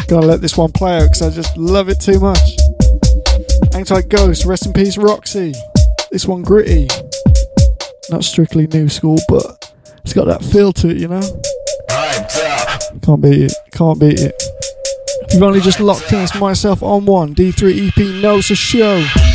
Gonna let this one play out because I just love it too much. Anti-Ghost, rest in peace Roxy. This one gritty. Not strictly new school, but it's got that feel to it, you know? Can't beat it, can't beat it. If you've only just locked in, it's myself on one, D3 EP Notes a Show.